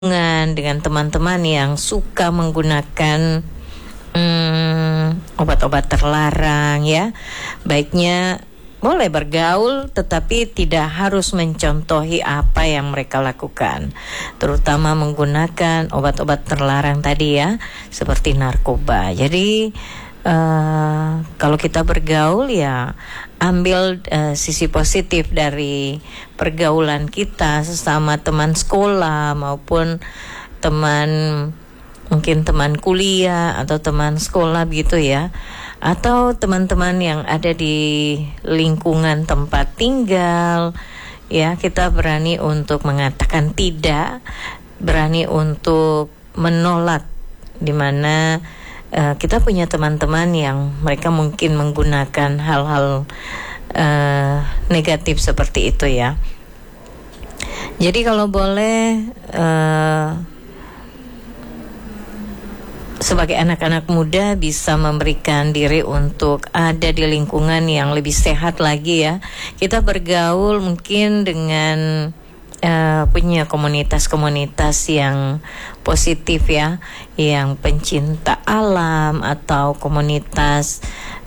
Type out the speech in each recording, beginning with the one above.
dengan teman-teman yang suka menggunakan obat-obat terlarang ya. Baiknya boleh bergaul tetapi tidak harus mencontohi apa yang mereka lakukan, terutama menggunakan obat-obat terlarang tadi ya, seperti narkoba. Jadi kalau kita bergaul ya ambil sisi positif dari pergaulan kita sesama teman sekolah maupun mungkin teman kuliah atau teman sekolah gitu ya, atau teman-teman yang ada di lingkungan tempat tinggal ya. Kita berani untuk mengatakan tidak, berani untuk menolak, dimana kita punya teman-teman yang mereka mungkin menggunakan hal-hal negatif seperti itu ya. Jadi kalau boleh sebagai anak-anak muda bisa memberikan diri untuk ada di lingkungan yang lebih sehat lagi ya. Kita bergaul mungkin dengan punya komunitas-komunitas yang positif ya, yang pencinta alam, atau komunitas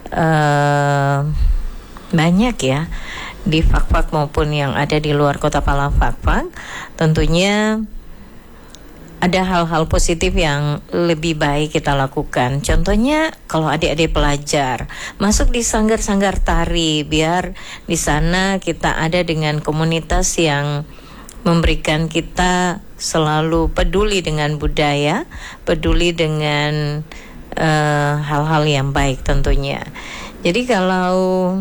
banyak ya di Fakfak maupun yang ada di luar kota Palafakfak. Tentunya ada hal-hal positif yang lebih baik kita lakukan. Contohnya kalau adik-adik pelajar masuk di sanggar-sanggar tari, biar di sana kita ada dengan komunitas yang memberikan kita selalu peduli dengan budaya, peduli dengan hal-hal yang baik tentunya. Jadi kalau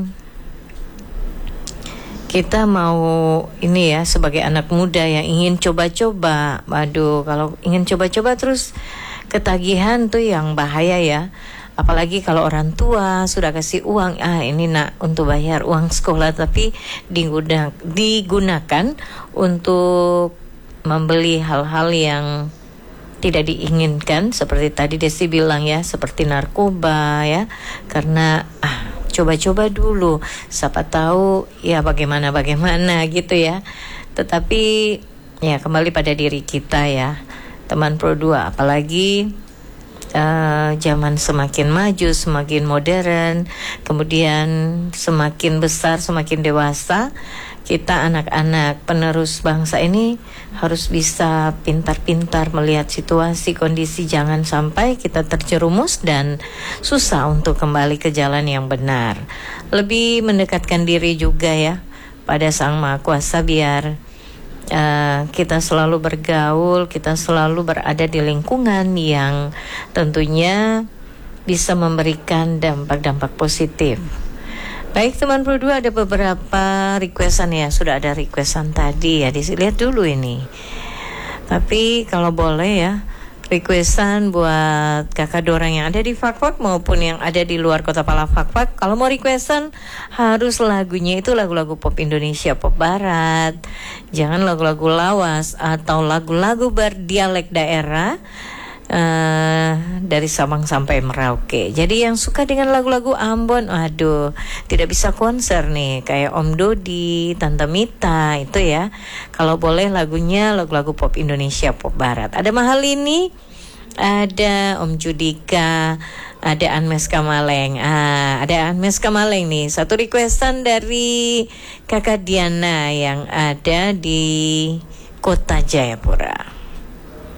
kita mau ini ya, sebagai anak muda yang ingin coba-coba, kalau ingin coba-coba terus ketagihan tuh yang bahaya ya. Apalagi kalau orang tua sudah kasih uang, ini nak untuk bayar uang sekolah, tapi digunakan untuk membeli hal-hal yang tidak diinginkan, seperti tadi Desi bilang ya, seperti narkoba ya. Karena coba-coba dulu, siapa tahu ya bagaimana gitu ya. Tetapi ya kembali pada diri kita ya, teman Pro 2. Apalagi zaman semakin maju, semakin modern, kemudian semakin besar, semakin dewasa, kita anak-anak penerus bangsa ini harus bisa pintar-pintar melihat situasi, kondisi. Jangan sampai kita terjerumus dan susah untuk kembali ke jalan yang benar. Lebih mendekatkan diri juga ya pada Sang Maha Kuasa, biar kita selalu bergaul, kita selalu berada di lingkungan yang tentunya bisa memberikan dampak-dampak positif. Baik teman Pro 2, ada beberapa requestan ya. Sudah ada requestan tadi ya, dilihat dulu ini. Tapi kalau boleh ya, requestan buat kakak Dorang yang ada di Fakfak maupun yang ada di luar kota Palafakfak. Kalau mau requestan harus lagunya itu lagu-lagu pop Indonesia, pop barat. Jangan lagu-lagu lawas atau lagu-lagu berdialek daerah dari Sabang sampai Merauke. Jadi yang suka dengan lagu-lagu Ambon, tidak bisa konser nih, kayak Om Dodi, Tante Mita itu ya. Kalau boleh lagunya lagu-lagu pop Indonesia, pop barat. Ada Mahalini, ada Om Judika, ada Anmes Kamaleng. Ada Anmes Kamaleng nih. Satu requestan dari Kakak Diana yang ada di Kota Jayapura.